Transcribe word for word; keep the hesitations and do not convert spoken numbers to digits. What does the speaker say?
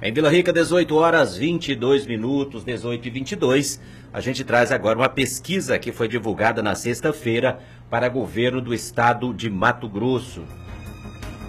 Em Vila Rica, dezoito horas, vinte e dois minutos, dezoito e vinte e dois. A gente traz agora uma pesquisa que foi divulgada na sexta-feira para governo do estado de Mato Grosso.